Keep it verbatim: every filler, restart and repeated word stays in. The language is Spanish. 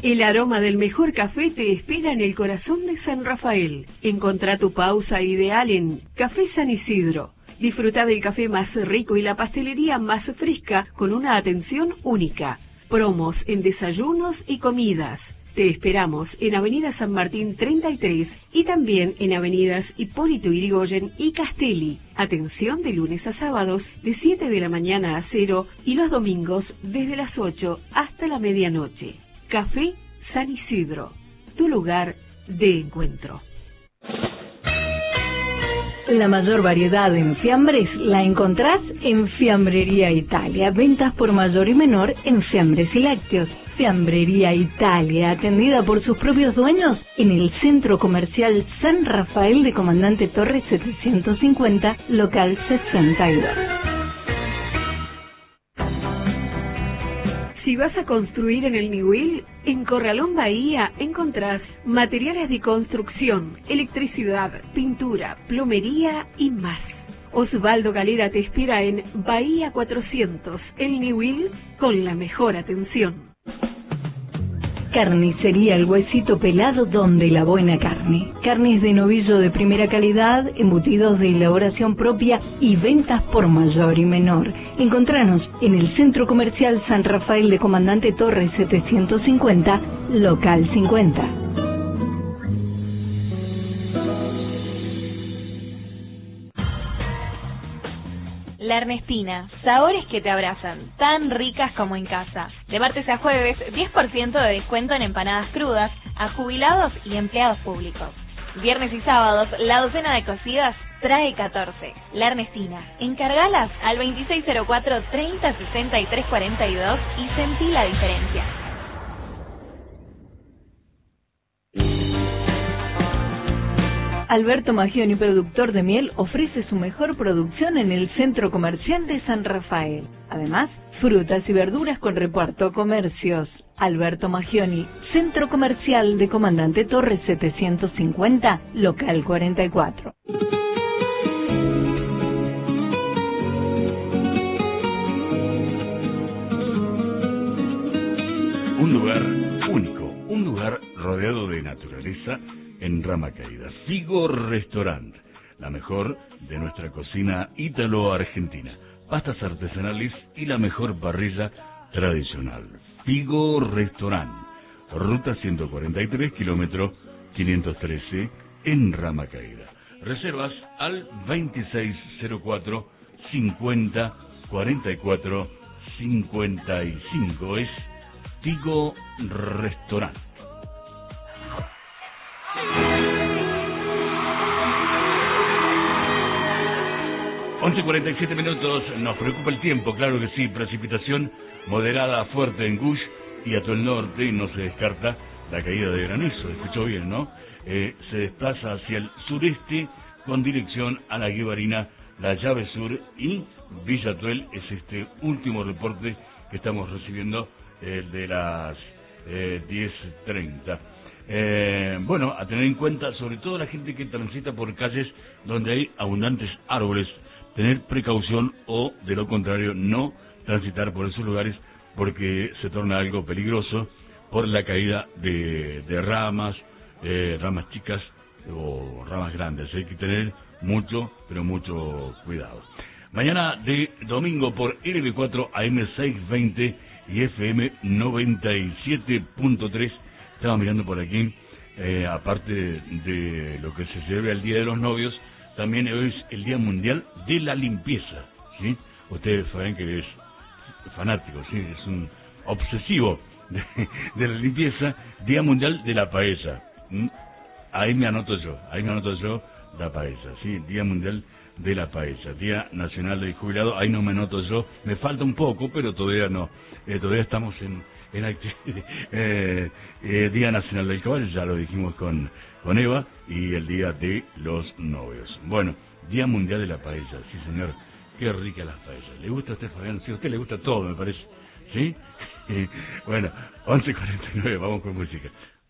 El aroma del mejor café te espera en el corazón de San Rafael. Encontrá tu pausa ideal en Café San Isidro. Disfruta del café más rico y la pastelería más fresca con una atención única. Promos en desayunos y comidas. Te esperamos en Avenida San Martín treinta y tres y también en Avenidas Hipólito Yrigoyen y Castelli. Atención de lunes a sábados de siete de la mañana a cero y los domingos desde las ocho hasta la medianoche. Café San Isidro, tu lugar de encuentro. La mayor variedad en fiambres la encontrás en Fiambrería Italia. Ventas por mayor y menor en fiambres y lácteos. Fiambrería Italia, atendida por sus propios dueños en el Centro Comercial San Rafael de Comandante Torres setecientos cincuenta, local sesenta y dos. Si vas a construir en el Niwil, en Corralón Bahía encontrás materiales de construcción, electricidad, pintura, plomería y más. Osvaldo Galera te espera en Bahía cuatrocientos, el Niwil, con la mejor atención. Carnicería El Huesito Pelado, donde la buena carne. Carnes de novillo de primera calidad, embutidos de elaboración propia y ventas por mayor y menor. Encontranos en el Centro Comercial San Rafael de Comandante Torres setecientos cincuenta, local cincuenta. La Ernestina, sabores que te abrazan, tan ricas como en casa. De martes a jueves, diez por ciento de descuento en empanadas crudas a jubilados y empleados públicos. Viernes y sábados, la docena de cocidas trae catorce. La Ernestina, encargalas al veintiséis cero cuatro, treinta sesenta y tres cuarenta y dos y sentí la diferencia. Alberto Magioni, productor de miel, ofrece su mejor producción en el Centro Comercial de San Rafael. Además, frutas y verduras con reparto. Comercios Alberto Magioni, Centro Comercial de Comandante Torres setecientos cincuenta, local cuarenta y cuatro. Un lugar único, un lugar rodeado de naturaleza en Rama Caída. Figo Restaurant, la mejor de nuestra cocina ítalo-argentina. Pastas artesanales y la mejor parrilla tradicional. Figo Restaurant, ruta ciento cuarenta y tres, kilómetro quinientos trece, en Rama Caída. Reservas al veintiséis cero cuatro, cincuenta, cuarenta y cuatro, cincuenta y cinco. Es Figo Restaurant. once cuarenta y siete minutos, nos preocupa el tiempo, claro que sí, precipitación moderada a fuerte en Gush y a todo el norte, no se descarta la caída de granizo, escuchó bien, ¿no? Eh, se desplaza hacia el sureste con dirección a la Guibarina, la llave sur y Villa Tuel. Es este último reporte que estamos recibiendo, el eh, de las eh, diez treinta. Eh, bueno, a tener en cuenta, sobre todo la gente que transita por calles donde hay abundantes árboles, tener precaución o, de lo contrario, no transitar por esos lugares porque se torna algo peligroso por la caída de, de ramas, eh, ramas chicas o ramas grandes. Hay que tener mucho, pero mucho cuidado. Mañana de domingo por L B cuatro A M seiscientos veinte y F M noventa y siete punto tres. Estaba mirando por aquí, eh, aparte de lo que se celebra el Día de los Novios, también hoy es el Día Mundial de la Limpieza, ¿sí? Ustedes saben que es fanático, ¿sí? Es un obsesivo de, de la limpieza. Día Mundial de la Paella. ¿Mm? Ahí me anoto yo, ahí me anoto yo la paella, ¿sí? Día Mundial de la Paella. Día Nacional del Jubilado, ahí no me anoto yo. Me falta un poco, pero todavía no. Eh, todavía estamos en, en eh, eh, Día Nacional del Caballo, ya lo dijimos con... con Eva, y el Día de los Novios. Bueno, Día Mundial de la Paella, sí señor, qué rica las paellas. ¿Le gusta a usted, Fabián? Sí, a usted le gusta todo, me parece, ¿sí? Bueno, once cuarenta y nueve, vamos con música.